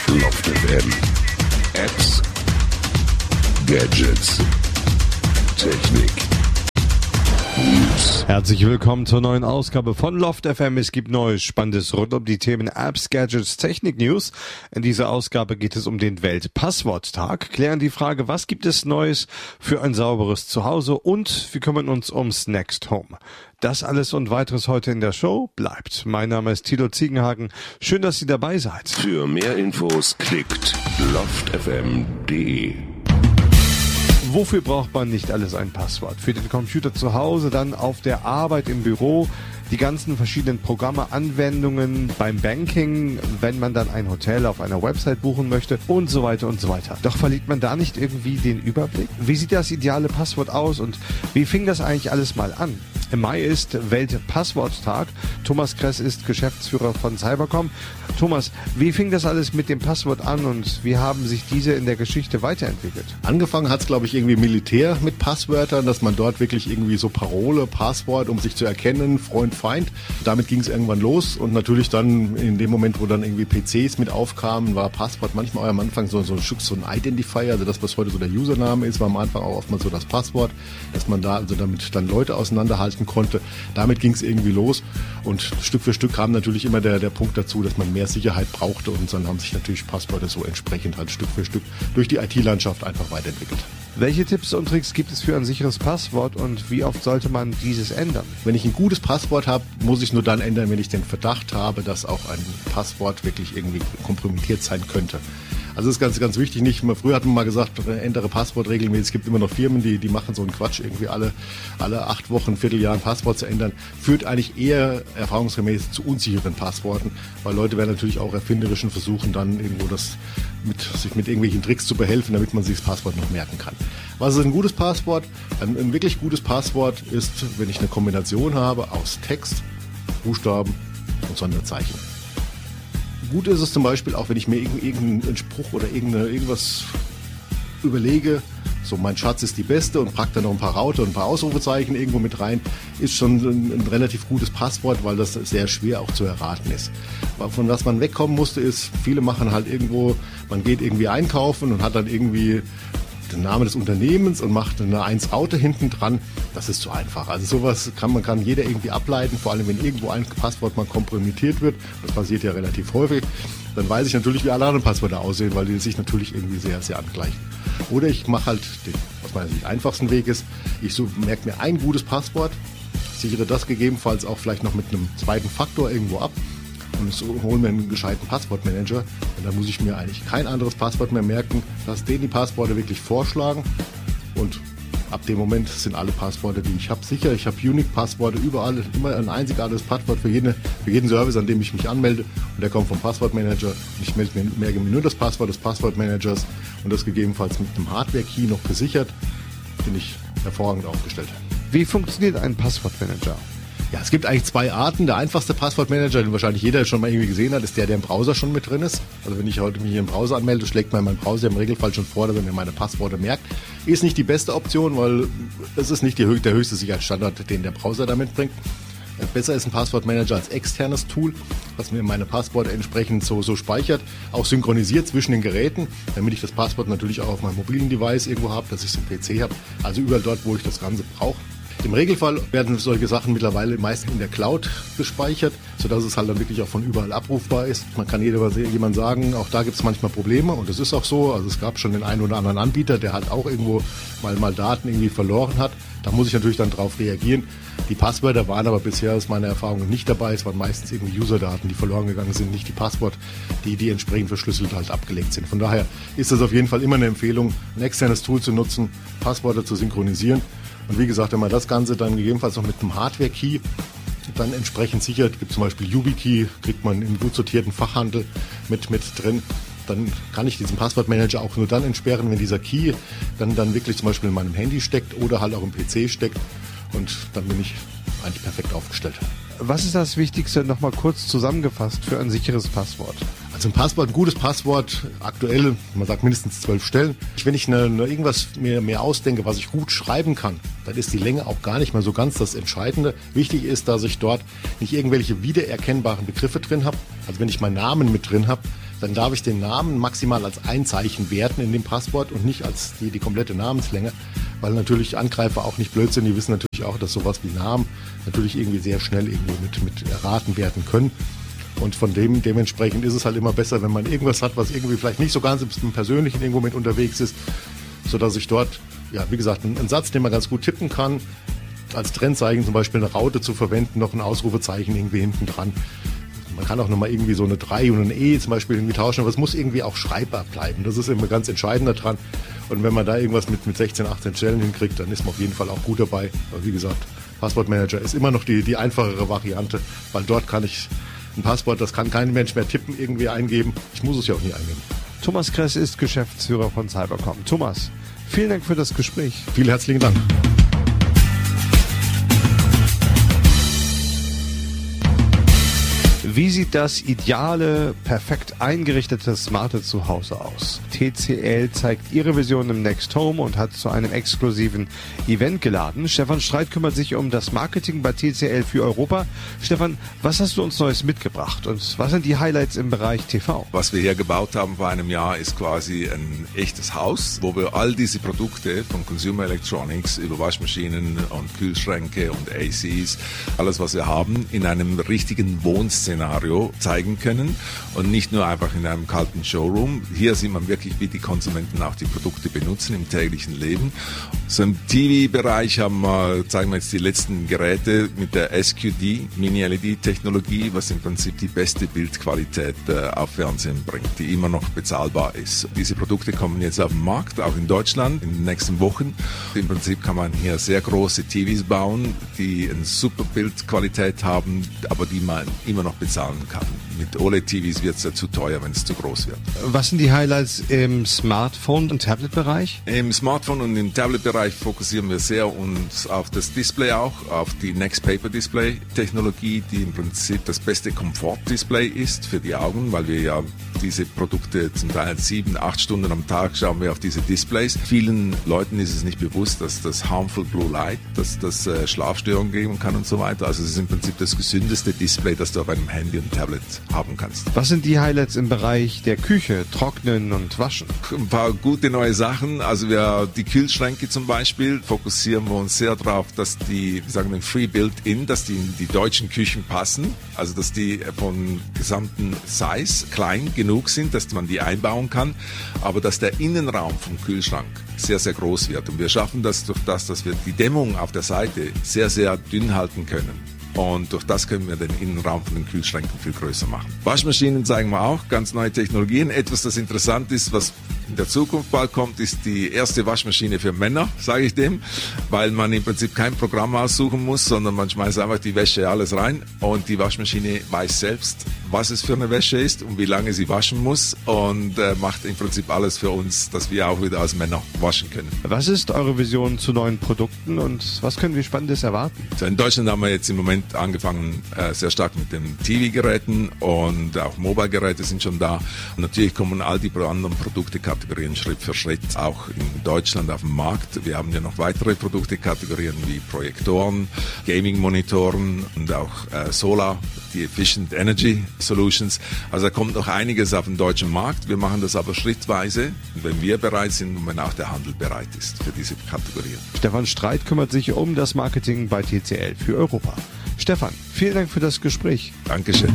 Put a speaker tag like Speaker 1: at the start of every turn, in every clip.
Speaker 1: Loft FM. Apps, Gadgets, Technik, News.
Speaker 2: Herzlich willkommen zur neuen Ausgabe von Loft FM. Es gibt Neues, Spannendes rund um die Themen Apps, Gadgets, Technik, News. In dieser Ausgabe geht es um den Weltpassworttag, klären die Frage, was gibt es Neues für ein sauberes Zuhause und wir kümmern uns ums Next Home. Das alles und weiteres heute in der Show. Bleibt. Mein Name ist Thilo Ziegenhagen. Schön, dass Sie dabei seid.
Speaker 1: Für mehr Infos klickt loftfm.de.
Speaker 2: Wofür braucht man nicht alles ein Passwort? Für den Computer zu Hause, dann auf der Arbeit, im Büro, die ganzen verschiedenen Programme, Anwendungen beim Banking, wenn man dann ein Hotel auf einer Website buchen möchte und so weiter und so weiter. Doch verliert man da nicht irgendwie den Überblick? Wie sieht das ideale Passwort aus und wie fing das eigentlich alles mal an? Im Mai ist Weltpassworttag. Thomas Kress ist Geschäftsführer von Cybercom. Thomas, wie fing das alles mit dem Passwort an und wie haben sich diese in der Geschichte weiterentwickelt?
Speaker 3: Angefangen hat es, glaube ich, irgendwie Militär mit Passwörtern, dass man dort wirklich irgendwie so Parole, Passwort, um sich zu erkennen, Freund, Feind. Damit ging es irgendwann los und natürlich dann in dem Moment, wo dann irgendwie PCs mit aufkamen, war Passwort manchmal am Anfang so ein Identifier, also das, was heute so der Username ist, war am Anfang auch oftmals so das Passwort, dass man da also damit dann Leute auseinanderhalten konnte. Damit ging es irgendwie los und Stück für Stück kam natürlich immer der Punkt dazu, dass man mehr Sicherheit brauchte und dann haben sich natürlich Passwörter so entsprechend halt Stück für Stück durch die IT-Landschaft einfach weiterentwickelt.
Speaker 2: Welche Tipps und Tricks gibt es für ein sicheres Passwort und wie oft sollte man dieses ändern?
Speaker 3: Wenn ich ein gutes Passwort habe, muss ich es nur dann ändern, wenn ich den Verdacht habe, dass auch ein Passwort wirklich irgendwie kompromittiert sein könnte. Also das ist ganz, ganz wichtig. Nicht immer früher hat man mal gesagt, ändere Passwort regelmäßig. Es gibt immer noch Firmen, die machen so einen Quatsch, irgendwie alle 8 Wochen, Vierteljahr ein Passwort zu ändern. Führt eigentlich eher erfahrungsgemäß zu unsicheren Passworten, weil Leute werden natürlich auch erfinderischen versuchen, dann irgendwo sich mit irgendwelchen Tricks zu behelfen, damit man sich das Passwort noch merken kann. Was ist ein gutes Passwort? Ein wirklich gutes Passwort ist, wenn ich eine Kombination habe aus Text, Buchstaben und Sonderzeichen. Gut ist es zum Beispiel auch, wenn ich mir irgendeinen Spruch oder irgendwas überlege, so mein Schatz ist die Beste und pack da noch ein paar Raute und ein paar Ausrufezeichen irgendwo mit rein, ist schon ein relativ gutes Passwort, weil das sehr schwer auch zu erraten ist. Von was man wegkommen musste ist, viele machen halt irgendwo, man geht irgendwie einkaufen und hat dann irgendwie den Namen des Unternehmens und macht eine 1-Raute hinten dran. Das ist zu einfach. Also sowas kann jeder irgendwie ableiten, vor allem wenn irgendwo ein Passwort mal kompromittiert wird. Das passiert ja relativ häufig. Dann weiß ich natürlich, wie alle anderen Passwörter aussehen, weil die sich natürlich irgendwie sehr, sehr angleichen. Oder ich mache halt den, was meiner Sicht einfachsten Weg ist, ich merke mir ein gutes Passwort, sichere das gegebenenfalls auch vielleicht noch mit einem zweiten Faktor irgendwo ab und hole mir einen gescheiten Passwortmanager. Und dann muss ich mir eigentlich kein anderes Passwort mehr merken. Lass denen die Passworte wirklich vorschlagen und ab dem Moment sind alle Passworte, die ich habe, sicher. Ich habe Unique-Passworte überall, immer ein einzigartiges Passwort für jeden Service, an dem ich mich anmelde. Und der kommt vom Passwortmanager. Und ich merke mir nur das Passwort des Passwortmanagers und das gegebenenfalls mit einem Hardware-Key noch gesichert. Bin ich hervorragend aufgestellt.
Speaker 2: Wie funktioniert ein Passwortmanager?
Speaker 3: Ja, es gibt eigentlich 2 Arten. Der einfachste Passwortmanager, den wahrscheinlich jeder schon mal irgendwie gesehen hat, ist der im Browser schon mit drin ist. Also wenn ich heute mich hier im Browser anmelde, schlägt mir mein Browser im Regelfall schon vor, dass er mir meine Passworte merkt. Ist nicht die beste Option, weil es ist nicht der höchste Sicherheitsstandard, den der Browser da mitbringt. Besser ist ein Passwortmanager als externes Tool, was mir meine Passworte entsprechend so speichert, auch synchronisiert zwischen den Geräten, damit ich das Passwort natürlich auch auf meinem mobilen Device irgendwo habe, dass ich es im PC habe, also überall dort, wo ich das Ganze brauche. Im Regelfall werden solche Sachen mittlerweile meist in der Cloud gespeichert, sodass es halt dann wirklich auch von überall abrufbar ist. Man kann jemand sagen, auch da gibt es manchmal Probleme und das ist auch so. Also es gab schon den einen oder anderen Anbieter, der halt auch irgendwo mal Daten irgendwie verloren hat. Da muss ich natürlich dann drauf reagieren. Die Passwörter waren aber bisher aus meiner Erfahrung nicht dabei. Es waren meistens irgendwie Userdaten, die verloren gegangen sind, nicht die Passwort, die entsprechend verschlüsselt halt abgelegt sind. Von daher ist das auf jeden Fall immer eine Empfehlung, ein externes Tool zu nutzen, Passwörter zu synchronisieren. Und wie gesagt, wenn man das Ganze dann gegebenenfalls noch mit einem Hardware-Key dann entsprechend sichert, gibt zum Beispiel YubiKey, kriegt man im gut sortierten Fachhandel mit drin, dann kann ich diesen Passwortmanager auch nur dann entsperren, wenn dieser Key dann wirklich zum Beispiel in meinem Handy steckt oder halt auch im PC steckt und dann bin ich eigentlich perfekt aufgestellt.
Speaker 2: Was ist das Wichtigste, nochmal kurz zusammengefasst, für ein sicheres Passwort?
Speaker 3: Also ein gutes Passwort, aktuell, man sagt mindestens 12 Stellen. Wenn ich irgendwas mir ausdenke, was ich gut schreiben kann, dann ist die Länge auch gar nicht mehr so ganz das Entscheidende. Wichtig ist, dass ich dort nicht irgendwelche wiedererkennbaren Begriffe drin habe. Also wenn ich meinen Namen mit drin habe, dann darf ich den Namen maximal als ein Zeichen werten in dem Passwort und nicht als die komplette Namenslänge, weil natürlich Angreifer auch nicht blöd sind. Die wissen natürlich auch, dass sowas wie Namen natürlich irgendwie sehr schnell irgendwie mit erraten werden können. Und dementsprechend ist es halt immer besser, wenn man irgendwas hat, was irgendwie vielleicht nicht so ganz im Persönlichen irgendwo mit unterwegs ist, sodass ich dort, ja, wie gesagt, einen Satz, den man ganz gut tippen kann, als Trendzeichen zum Beispiel eine Raute zu verwenden, noch ein Ausrufezeichen irgendwie hinten dran. Man kann auch nochmal irgendwie so eine 3 und ein E zum Beispiel irgendwie tauschen, aber es muss irgendwie auch schreibbar bleiben. Das ist immer ganz entscheidend daran. Und wenn man da irgendwas mit 16, 18 Stellen hinkriegt, dann ist man auf jeden Fall auch gut dabei. Aber wie gesagt, Passwortmanager ist immer noch die einfachere Variante, weil dort kann ich ein Passwort, das kann kein Mensch mehr tippen, irgendwie eingeben. Ich muss es ja auch nie eingeben.
Speaker 2: Thomas Kress ist Geschäftsführer von Cybercom. Thomas, vielen Dank für das Gespräch.
Speaker 3: Vielen herzlichen Dank.
Speaker 2: Wie sieht das ideale, perfekt eingerichtete smarte Zuhause aus? TCL zeigt ihre Vision im Next Home und hat zu einem exklusiven Event geladen. Stefan Streit kümmert sich um das Marketing bei TCL für Europa. Stefan, was hast du uns Neues mitgebracht und was sind die Highlights im Bereich TV?
Speaker 4: Was wir hier gebaut haben vor einem Jahr ist quasi ein echtes Haus, wo wir all diese Produkte von Consumer Electronics über Waschmaschinen und Kühlschränke und ACs, alles was wir haben, in einem richtigen Wohnszenario zeigen können und nicht nur einfach in einem kalten Showroom. Hier sieht man wirklich, wie die Konsumenten auch die Produkte benutzen im täglichen Leben. So im TV-Bereich zeigen wir jetzt die letzten Geräte mit der SQD, Mini-LED-Technologie, was im Prinzip die beste Bildqualität auf Fernsehen bringt, die immer noch bezahlbar ist. Diese Produkte kommen jetzt auf den Markt, auch in Deutschland, in den nächsten Wochen. Im Prinzip kann man hier sehr große TVs bauen, die eine super Bildqualität haben, aber die man immer noch bezahlen kann. Mit OLED-TVs wird es ja zu teuer, wenn es zu groß wird.
Speaker 2: Was sind die Highlights im Smartphone- und Tablet-Bereich?
Speaker 4: Im Smartphone- und im Tablet-Bereich fokussieren wir sehr uns auf das Display auch, auf die Next Paper Display-Technologie, die im Prinzip das beste Komfort-Display ist für die Augen, weil wir ja diese Produkte zum Teil 7, 8 Stunden am Tag schauen wir auf diese Displays. Vielen Leuten ist es nicht bewusst, dass das Harmful Blue Light, dass das Schlafstörungen geben kann und so weiter. Also es ist im Prinzip das gesündeste Display, das du auf einem Handy und Tablet haben kannst.
Speaker 2: Was sind die Highlights im Bereich der Küche, Trocknen und Waschen?
Speaker 4: Ein paar gute neue Sachen. Also die Kühlschränke zum Beispiel fokussieren wir uns sehr darauf, dass die, wir sagen Free Built-In, dass die in die deutschen Küchen passen. Also dass die von gesamten Size klein genug sind, dass man die einbauen kann, aber dass der Innenraum vom Kühlschrank sehr, sehr groß wird. Und wir schaffen das durch das, dass wir die Dämmung auf der Seite sehr, sehr dünn halten können. Und durch das können wir den Innenraum von den Kühlschränken viel größer machen. Waschmaschinen zeigen wir auch, ganz neue Technologien. Etwas, das interessant ist, was in der Zukunft bald kommt, ist die erste Waschmaschine für Männer, sage ich dem, weil man im Prinzip kein Programm aussuchen muss, sondern man schmeißt einfach die Wäsche alles rein und die Waschmaschine weiß selbst, was es für eine Wäsche ist und wie lange sie waschen muss und macht im Prinzip alles für uns, dass wir auch wieder als Männer waschen können.
Speaker 2: Was ist eure Vision zu neuen Produkten und was können wir Spannendes erwarten?
Speaker 4: So, in Deutschland haben wir jetzt im Moment angefangen sehr stark mit den TV-Geräten und auch Mobile-Geräte sind schon da. Und natürlich kommen all die anderen Produktekategorien Schritt für Schritt auch in Deutschland auf den Markt. Wir haben ja noch weitere Produktekategorien wie Projektoren, Gaming-Monitoren und auch Solar, die Efficient Energy Solutions. Also da kommt noch einiges auf den deutschen Markt. Wir machen das aber schrittweise, wenn wir bereit sind und wenn auch der Handel bereit ist für diese Kategorien.
Speaker 2: Stefan Streit kümmert sich um das Marketing bei TCL für Europa. Stefan, vielen Dank für das Gespräch.
Speaker 4: Dankeschön.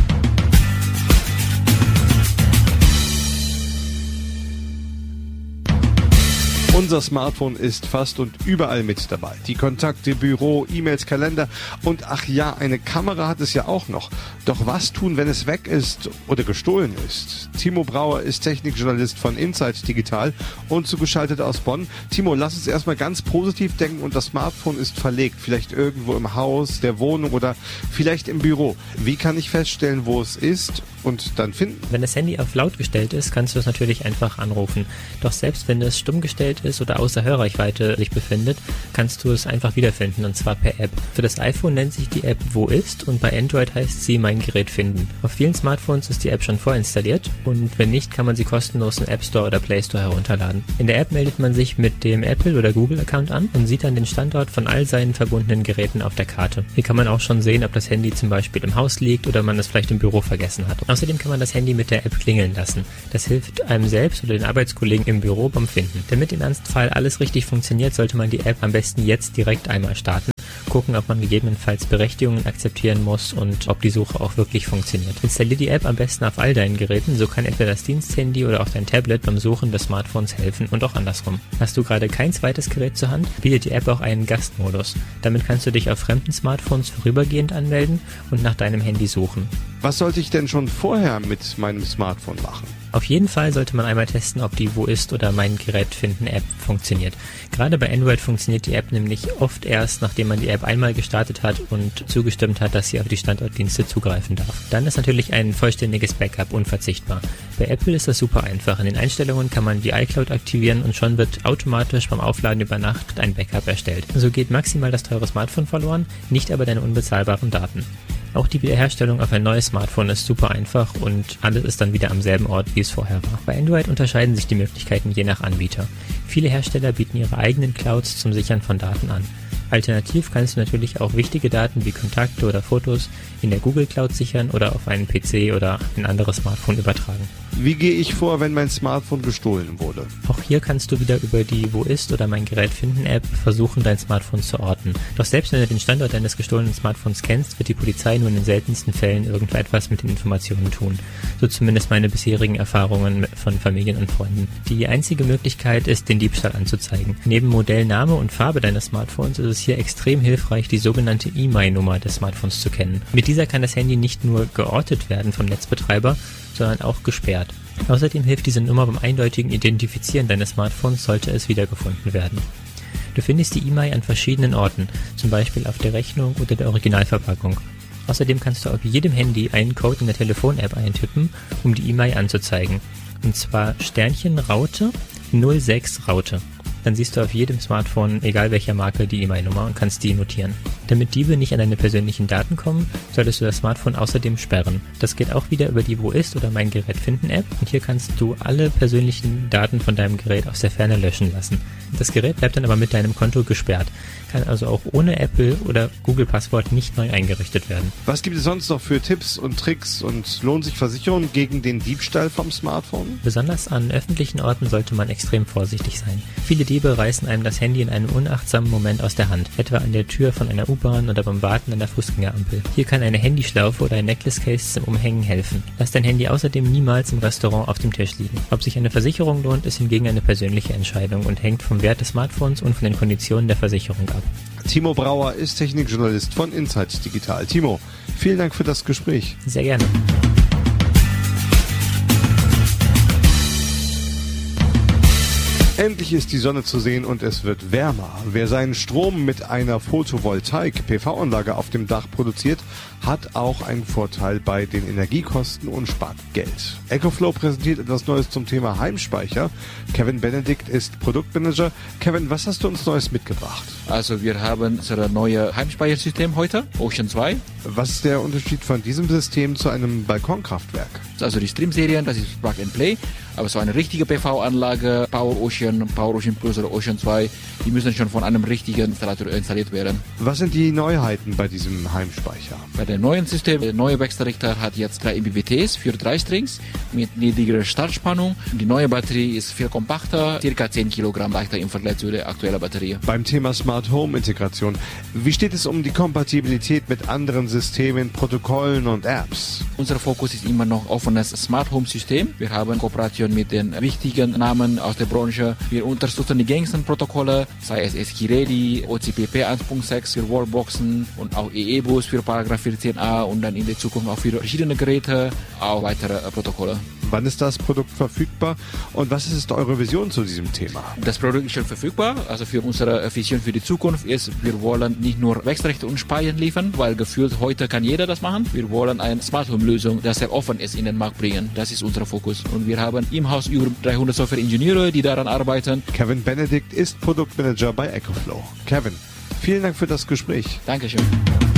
Speaker 2: Unser Smartphone ist fast und überall mit dabei. Die Kontakte, Büro, E-Mails, Kalender und ach ja, eine Kamera hat es ja auch noch. Doch was tun, wenn es weg ist oder gestohlen ist? Timo Brauer ist Technikjournalist von Insight Digital und zugeschaltet aus Bonn. Timo, lass uns erstmal ganz positiv denken und das Smartphone ist verlegt. Vielleicht irgendwo im Haus, der Wohnung oder vielleicht im Büro. Wie kann ich feststellen, wo es ist und dann finden?
Speaker 5: Wenn das Handy auf laut gestellt ist, kannst du es natürlich einfach anrufen. Doch selbst wenn es stumm gestellt ist, ist oder außer Hörreichweite sich befindet, kannst du es einfach wiederfinden, und zwar per App. Für das iPhone nennt sich die App Wo ist und bei Android heißt sie Mein Gerät finden. Auf vielen Smartphones ist die App schon vorinstalliert und wenn nicht, kann man sie kostenlos im App Store oder Play Store herunterladen. In der App meldet man sich mit dem Apple- oder Google-Account an und sieht dann den Standort von all seinen verbundenen Geräten auf der Karte. Hier kann man auch schon sehen, ob das Handy zum Beispiel im Haus liegt oder man es vielleicht im Büro vergessen hat. Außerdem kann man das Handy mit der App klingeln lassen. Das hilft einem selbst oder den Arbeitskollegen im Büro beim Finden. Damit im Ernstfall alles richtig funktioniert, sollte man die App am besten jetzt direkt einmal starten. Gucken, ob man gegebenenfalls Berechtigungen akzeptieren muss und ob die Suche auch wirklich funktioniert. Installier die App am besten auf all deinen Geräten, so kann entweder das Diensthandy oder auch dein Tablet beim Suchen des Smartphones helfen und auch andersrum. Hast du gerade kein zweites Gerät zur Hand, bietet die App auch einen Gastmodus. Damit kannst du dich auf fremden Smartphones vorübergehend anmelden und nach deinem Handy suchen.
Speaker 2: Was sollte ich denn schon vorher mit meinem Smartphone machen?
Speaker 5: Auf jeden Fall sollte man einmal testen, ob die Wo ist oder Mein Gerät finden App funktioniert. Gerade bei Android funktioniert die App nämlich oft erst, nachdem man die App einmal gestartet hat und zugestimmt hat, dass sie auf die Standortdienste zugreifen darf. Dann ist natürlich ein vollständiges Backup unverzichtbar. Bei Apple ist das super einfach. In den Einstellungen kann man die iCloud aktivieren und schon wird automatisch beim Aufladen über Nacht ein Backup erstellt. So geht maximal das teure Smartphone verloren, nicht aber deine unbezahlbaren Daten. Auch die Wiederherstellung auf ein neues Smartphone ist super einfach und alles ist dann wieder am selben Ort, wie es vorher war. Bei Android unterscheiden sich die Möglichkeiten je nach Anbieter. Viele Hersteller bieten ihre eigenen Clouds zum Sichern von Daten an. Alternativ kannst du natürlich auch wichtige Daten wie Kontakte oder Fotos in der Google Cloud sichern oder auf einen PC oder ein anderes Smartphone übertragen.
Speaker 2: Wie gehe ich vor, wenn mein Smartphone gestohlen wurde?
Speaker 5: Auch hier kannst du wieder über die Wo ist oder Mein Gerät finden App versuchen, dein Smartphone zu orten. Doch selbst wenn du den Standort deines gestohlenen Smartphones kennst, wird die Polizei nur in den seltensten Fällen irgendetwas mit den Informationen tun. So zumindest meine bisherigen Erfahrungen von Familien und Freunden. Die einzige Möglichkeit ist, den Diebstahl anzuzeigen. Neben Modell, Name und Farbe deines Smartphones ist es hier extrem hilfreich, die sogenannte IMEI-Nummer des Smartphones zu kennen. Mit dieser kann das Handy nicht nur geortet werden vom Netzbetreiber, sondern auch gesperrt. Außerdem hilft diese Nummer beim eindeutigen Identifizieren deines Smartphones, sollte es wiedergefunden werden. Du findest die IMEI an verschiedenen Orten, zum Beispiel auf der Rechnung oder der Originalverpackung. Außerdem kannst du auf jedem Handy einen Code in der Telefon-App eintippen, um die IMEI anzuzeigen. Und zwar Sternchen Raute 06 Raute. Dann siehst du auf jedem Smartphone, egal welcher Marke, die IMEI-Nummer und kannst die notieren. Damit Diebe nicht an deine persönlichen Daten kommen, solltest du das Smartphone außerdem sperren. Das geht auch wieder über die Wo ist oder Mein Gerät finden App und hier kannst du alle persönlichen Daten von deinem Gerät aus der Ferne löschen lassen. Das Gerät bleibt dann aber mit deinem Konto gesperrt, kann also auch ohne Apple oder Google Passwort nicht neu eingerichtet werden.
Speaker 2: Was gibt es sonst noch für Tipps und Tricks und lohnt sich Versicherungen gegen den Diebstahl vom Smartphone?
Speaker 5: Besonders an öffentlichen Orten sollte man extrem vorsichtig sein. Viele Diebe reißen einem das Handy in einem unachtsamen Moment aus der Hand, etwa an der Tür von einer U-Bahn oder beim Warten an der Fußgängerampel. Hier kann eine Handyschlaufe oder ein Necklace-Case zum Umhängen helfen. Lass dein Handy außerdem niemals im Restaurant auf dem Tisch liegen. Ob sich eine Versicherung lohnt, ist hingegen eine persönliche Entscheidung und hängt vom Wert des Smartphones und von den Konditionen der Versicherung ab.
Speaker 2: Timo Brauer ist Technikjournalist von Insight Digital. Timo, vielen Dank für das Gespräch.
Speaker 5: Sehr gerne.
Speaker 2: Endlich ist die Sonne zu sehen und es wird wärmer. Wer seinen Strom mit einer Photovoltaik-PV-Anlage auf dem Dach produziert, hat auch einen Vorteil bei den Energiekosten und spart Geld. EcoFlow präsentiert etwas Neues zum Thema Heimspeicher. Kevin Benedikt ist Produktmanager. Kevin, was hast du uns Neues mitgebracht?
Speaker 6: Also wir haben unser neues Heimspeichersystem heute, Ocean 2.
Speaker 2: Was ist der Unterschied von diesem System zu einem Balkonkraftwerk?
Speaker 6: Also die Stream-Serien, das ist Plug and Play, aber so eine richtige PV-Anlage, Power Ocean Plus oder Ocean 2, die müssen schon von einem richtigen Installateur installiert werden.
Speaker 2: Was sind die Neuheiten bei diesem Heimspeicher?
Speaker 6: Bei dem neuen System, der neue Wechselrichter hat jetzt 3 MPPTs für 3 Strings mit niedrigerer Startspannung. Die neue Batterie ist viel kompakter, ca. 10 Kilogramm leichter im Vergleich zu der aktuellen Batterie.
Speaker 2: Beim Thema Smart Home Integration, wie steht es um die Kompatibilität mit anderen Systemen, Protokollen und Apps?
Speaker 6: Unser Fokus ist immer noch offenes Smart Home System. Wir haben Kooperation mit den wichtigen Namen aus der Branche. Wir unterstützen die gängigsten Protokolle, sei es SKI Ready, OCPP 1.6 für Wallboxen und auch EE-Bus für Paragraph 14a und dann in der Zukunft auch für verschiedene Geräte, auch weitere Protokolle.
Speaker 2: Wann ist das Produkt verfügbar und was ist eure Vision zu diesem Thema?
Speaker 6: Das Produkt ist schon verfügbar. Also für unsere Vision für die Zukunft ist, wir wollen nicht nur Wechselrichter und Speicher liefern, weil gefühlt heute kann jeder das machen. Wir wollen eine Smart Home Lösung, die sehr offen ist, in den Markt bringen. Das ist unser Fokus. Und wir haben im Haus über 300 Software-Ingenieure, die daran arbeiten.
Speaker 2: Kevin Benedikt ist Produktmanager bei EcoFlow. Kevin, vielen Dank für das Gespräch.
Speaker 6: Dankeschön.